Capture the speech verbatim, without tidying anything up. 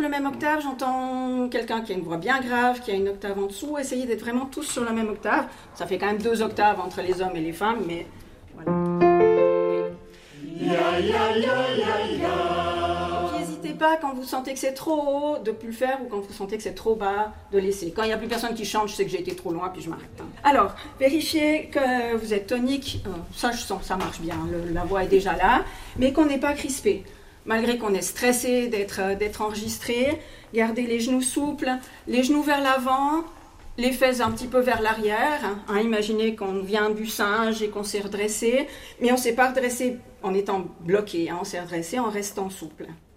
le même octave, j'entends quelqu'un qui a une voix bien grave, qui a une octave en dessous. Essayez d'être vraiment tous sur la même octave. Ça fait quand même deux octaves entre les hommes et les femmes, mais voilà. Ya, ya, ya, ya, ya. N'hésitez pas quand vous sentez que c'est trop haut de plus le faire, ou quand vous sentez que c'est trop bas de laisser. Quand il n'y a plus personne qui chante, je sais que j'ai été trop loin, puis je m'arrête. Alors, vérifiez que vous êtes tonique. Ça, je sens que ça marche bien. Le, la voix est déjà là, mais qu'on n'est pas crispé. Malgré qu'on est stressé d'être, d'être enregistré, gardez les genoux souples, les genoux vers l'avant, les fesses un petit peu vers l'arrière. Hein, imaginez qu'on vient du singe et qu'on s'est redressé, mais on ne s'est pas redressé en étant bloqué, hein, on s'est redressé en restant souple.